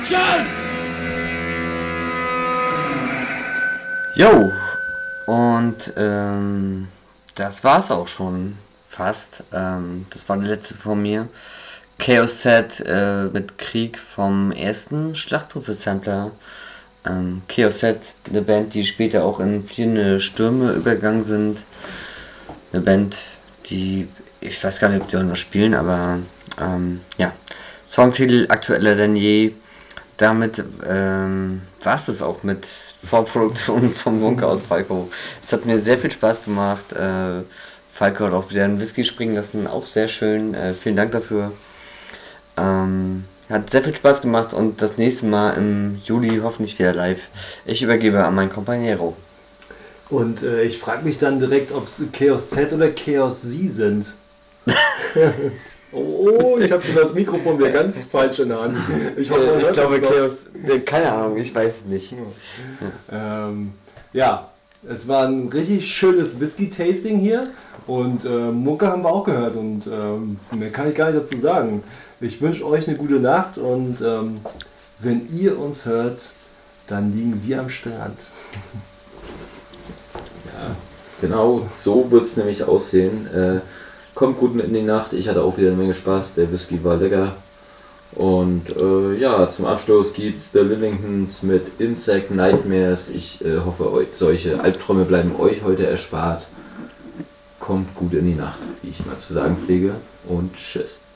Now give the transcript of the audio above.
Jo, und das war's auch schon fast. Das war der letzte von mir. Chaos Set mit Krieg vom ersten Schlachtrufe-Sampler. Chaos Set, eine Band, die später auch in Fliehende Stürme übergegangen sind. Eine Band, die, ich weiß gar nicht, ob die auch noch spielen, aber ja. Songtitel aktueller denn je. Damit war es das auch mit Vorproduktion vom Bunker aus Falco. Es hat mir sehr viel Spaß gemacht. Falco hat auch wieder einen Whisky springen lassen, auch sehr schön. Vielen Dank dafür. Hat sehr viel Spaß gemacht und das nächste Mal im Juli hoffentlich wieder live. Ich übergebe an meinen Companiero. Und ich frage mich dann direkt, ob es Chaos Z oder Chaos Sie sind. Oh, ich habe schon das Mikrofon wieder ganz falsch in der Hand. Ich glaube Chaos, keine Ahnung, ich weiß es nicht. Ja, es war ein richtig schönes Whisky-Tasting hier und Mucke haben wir auch gehört und mehr kann ich gar nicht dazu sagen. Ich wünsche euch eine gute Nacht und wenn ihr uns hört, dann liegen wir am Strand. Ja, genau so wird es nämlich aussehen. Kommt gut in die Nacht, ich hatte auch wieder eine Menge Spaß, der Whisky war lecker. Und ja, zum Abschluss gibt's The Livingtons mit Insect Nightmares. Ich hoffe, solche Albträume bleiben euch heute erspart. Kommt gut in die Nacht, wie ich immer zu sagen pflege. Und tschüss.